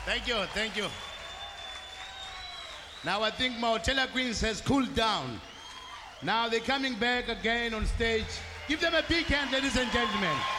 Thank you, thank you. Now I think Maotela Queens has cooled down. Now they're coming back again on stage. Give them a big hand, ladies and gentlemen.